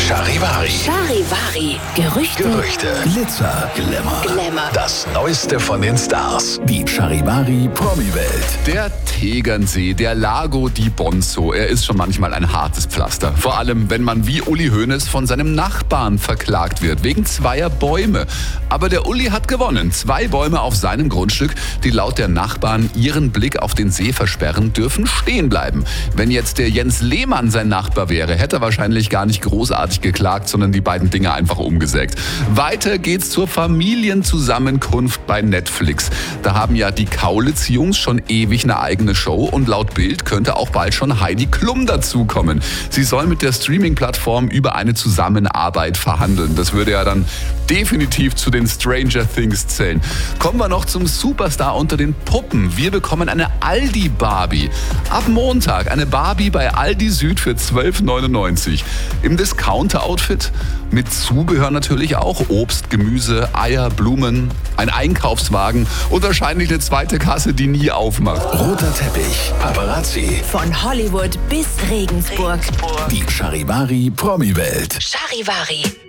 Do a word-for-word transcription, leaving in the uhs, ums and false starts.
Charivari. Charivari. Gerüchte. Gerüchte. Glitzer, Glamour. Glamour. Das Neueste von den Stars. Die Charivari Promi-Welt. Der Tegernsee, der Lago di Bonzo, er ist schon manchmal ein hartes Pflaster. Vor allem, wenn man wie Uli Hoeneß von seinem Nachbarn verklagt wird, wegen zweier Bäume. Aber der Uli hat gewonnen. Zwei Bäume auf seinem Grundstück, die laut der Nachbarn ihren Blick auf den See versperren, dürfen stehen bleiben. Wenn jetzt der Jens Lehmann sein Nachbar wäre, hätte er wahrscheinlich gar nicht großartig geklagt, sondern die beiden Dinge einfach umgesägt. Weiter geht's zur Familienzusammenkunft bei Netflix. Da haben ja die Kaulitz-Jungs schon ewig eine eigene Show und laut Bild könnte auch bald schon Heidi Klum dazukommen. Sie soll mit der Streaming-Plattform über eine Zusammenarbeit verhandeln. Das würde ja dann definitiv zu den Stranger Things zählen. Kommen wir noch zum Superstar unter den Puppen. Wir bekommen eine Aldi-Barbie. Ab Montag eine Barbie bei Aldi Süd für zwölf neunundneunzig. Im Discounter-Outfit mit Zubehör natürlich auch. Obst, Gemüse, Eier, Blumen, ein Einkaufswagen und wahrscheinlich eine zweite Kasse, die nie aufmacht. Roter Teppich, Paparazzi. Von Hollywood bis Regensburg. Die Charivari Promi-Welt. Charivari.